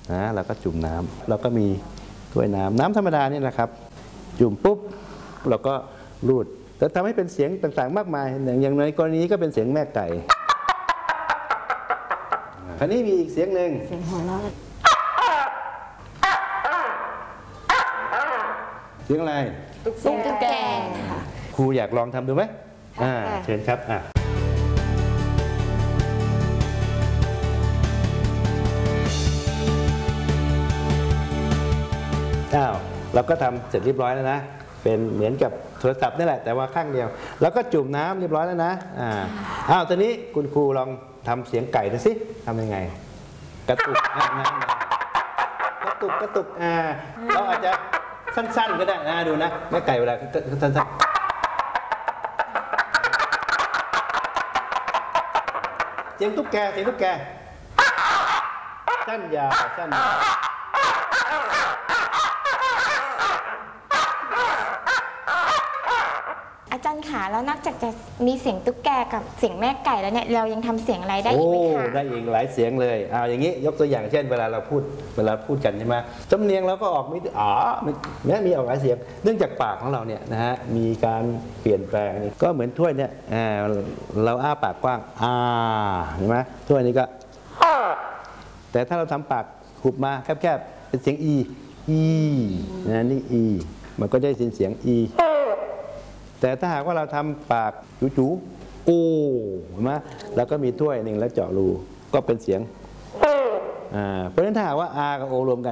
นะเราก็จุ่มน้ำเราก็มีถ้วยน้ำธรรมดานี่แหละครับจุ่มปุ๊บเราก็รูดแล้วทำให้เป็นเสียงต่างๆมากมายอย่างในกรณีนี้ก็เป็นเสียงแม่ไก่คราวนี้มีอีกเสียงหนึ่งเสียงหัวเราะเสียงอะไรตุ๊กแกค่ะครูอยากลองทำดูไหมเชิญครับเราก็ทำเสร็จเรียบร้อยแล้วนะเป็นเหมือนกับโทรศัพท์นี่แหละแต่ว่าข้างเดียวแล้วก็จุ่มน้ำเรียบร้อยแล้วนะตอนนี้คุณครูลองทำเสียงไก่ดูสิทำยังไงกระตุกกระตุกเราอาจจะสั้นๆก็ได้นะดูนะแม่ไก่เวลาสั้นๆเสียงตุ๊กแกสั้นยาวสั้นยาวอาจารย์ขาแล้วนอกจากจะมีเสียงตุ๊กแกกับเสียงแม่ไก่แล้วเนี่ยเรายังทำเสียงอะไรได้อีกไหมคะได้อีกหลายเสียงเลยอย่างนี้ยกตัวอย่างเช่นเวลาเราพูดกันใช่ไหมสำเนียงเราก็ออกไม่เนี่ยมีออกหลายเสียงเนื่องจากปากของเราเนี่ยนะฮะมีการเปลี่ยนแปลงนี่ก็เหมือนถ้วยเนี่ยเราอ้าปากกว้างเห็นไหมถ้วยนี้ก็แต่ถ้าเราทำปากหุบมาแคบๆเป็นเสียงอีนะนี่มันก็ได้เสียงอีแต่ถ้าหากว่าเราทำปากจู๋โอ้เห็นไหมแล้วก็มีถ้วยหนึ่งแล้วเจาะรูก็เป็นเสียงเพราะฉะนั้นถ้าหากว่าอากับโอรวมกัน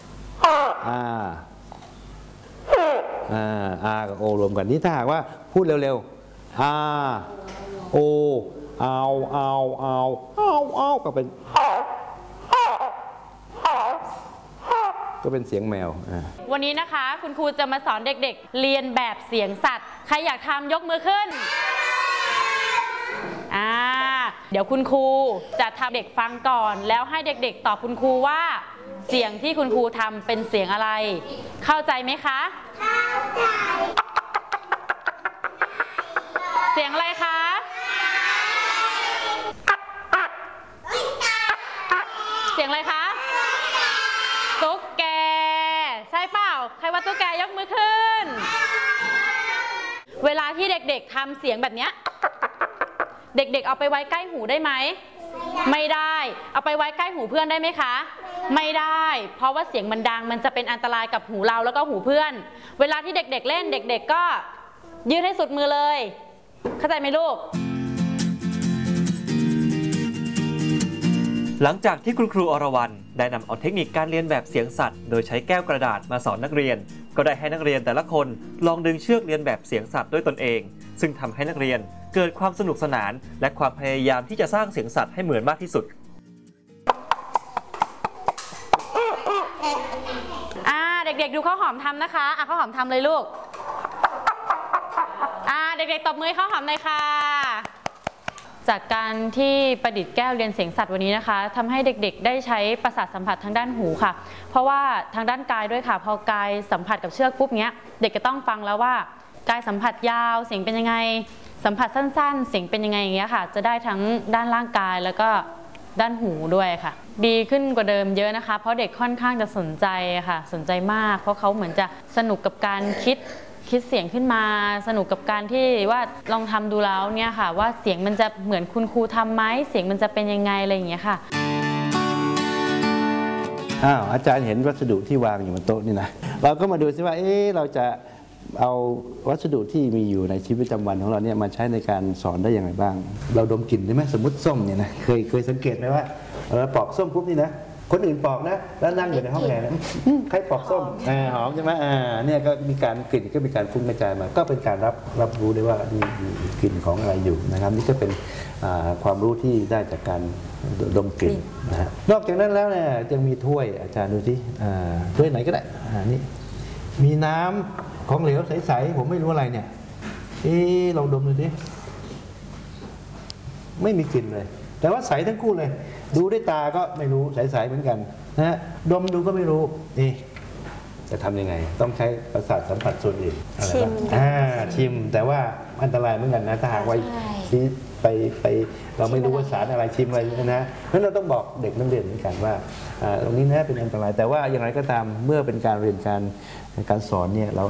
อากับโอรวมกันนี่ถ้าหากว่าพูดเร็วๆอาโอเอาก็เป็นเสียงแมววันนี้นะคะคุณครูจะมาสอนเด็กๆเรียนแบบเสียงสัตว์ใครอยากทำยกมือขึ้นเดี๋ยวคุณครูจะทำเด็กฟังก่อนแล้วให้เด็กๆตอบคุณครูว่าเสียงที่คุณครูทำเป็นเสียงอะไรเข้าใจไหมคะเข้าใจเสียงอะไรคะเสียงอะไรคะตุ๊กแกใช่เปล่าใครว่าตุ๊กแกยกมือขึ้นเวลาที่เด็กๆทำเสียงแบบนี้เด็กๆเอาไปไว้ใกล้หูได้ไหมไม่ได้เอาไปไว้ใกล้หูเพื่อนได้ไหมคะไม่ได้เพราะว่าเสียงมันดังมันจะเป็นอันตรายกับหูเราแล้วก็หูเพื่อนเวลาที่เด็กๆเล่นเด็กๆก็ยืดให้สุดมือเลยเข้าใจไหมลูกหลังจากที่คุณครูอรวรรณได้นำเอาเทคนิคการเรียนแบบเสียงสัตว์โดยใช้แก้วกระดาษมาสอนนักเรียนก็ได้ให้นักเรียนแต่ละคนลองดึงเชือกเรียนแบบเสียงสัตว์ด้วยตนเองซึ่งทำให้นักเรียนเกิดความสนุกสนานและความพยายามที่จะสร้างเสียงสัตว์ให้เหมือนมากที่สุดเด็กๆดูข้าวหอมทำนะคะข้าวหอมทำเลยลูกเด็กๆตบมือข้าวหอมเลยค่ะจากการที่ประดิษฐ์แก้วเรียนเสียงสัตว์วันนี้นะคะทำให้เด็กๆได้ใช้ประสาทสัมผัสทางด้านหูค่ะเพราะว่าทางด้านกายด้วยค่ะพอกายสัมผัสกับเชือกปุ๊บเนี้ยเด็กก็ต้องฟังแล้วว่ากายสัมผัสยาวเสียงเป็นยังไงสัมผัสสั้นๆเสียงเป็นยังไงอย่างเงี้ยค่ะจะได้ทั้งด้านร่างกายแล้วก็ด้านหูด้วยค่ะดีขึ้นกว่าเดิมเยอะนะคะเพราะเด็กค่อนข้างจะสนใจค่ะสนใจมากเพราะเขาเหมือนจะสนุกกับการคิดเสียงขึ้นมาสนุกกับการที่ว่าลองทำดูแล้วเนี่ยค่ะว่าเสียงมันจะเหมือนคุณครูทำไหมเสียงมันจะเป็นยังไงอะไรอย่างเงี้ยค่ะอาจารย์เห็นวัสดุที่วางอยู่บนโต๊ะนี่นะเราก็มาดูซิว่าเราจะเอาวัสดุที่มีอยู่ในชีวิตประจำวันของเราเนี่ยมาใช้ในการสอนได้อย่างไรบ้างเราดมกลิ่นได้ไหมสมมติส้มเนี่ยนะเคยสังเกตไหมว่าเราปอกส้มปุ๊บนี่นะคนอื่นปอกนะแล้วนั่งอยู่ในห้องแอร์นะใครปอกส้มหอมใช่ไหมเนี่ยก็มีการกลิ่นก็มีการฟุ้งกระจายมาก็เป็นการรับรู้ได้ว่ามีกลิ่นของอะไรอยู่นะครับนี่ก็เป็นความรู้ที่ได้จากการดมกลิ่นนะฮะนอกจากนั้นแล้วเนี่ยยังมีถ้วยอาจารย์ดูสิถ้วยไหนก็ได้นี่มีน้ำของเหลวใสๆผมไม่รู้อะไรเนี่ยลองดมดูสิไม่มีกลิ่นเลยแต่ว่าใสทั้งคู่เลยดูด้วยตาก็ไม่รู้ใสๆเหมือนกันนะฮะดมดูก็ไม่รู้จะทำยังไงต้องใช้ประสาทสัมผัสส่วนอื่นชิมแต่ว่าอันตรายเหมือนกันนะถ้าหากว่าไปเราไม่รู้ว่าสารอะไรชิมอะไรนะเพราะฉะนั้นเราต้องบอกเด็กนักเรียนเหมือนกันว่าตรงนี้นะเป็นอันตรายแต่ว่าอย่างไรก็ตามเมื่อเป็นการเรียนการสอนเนี่ยเรา